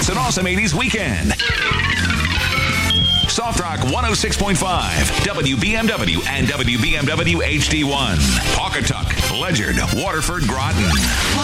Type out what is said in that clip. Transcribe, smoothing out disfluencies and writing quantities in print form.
an awesome 80s weekend. Soft Rock 106.5, WBMW and WBMW HD1. Pawcatuck, Ledyard, Waterford, Groton.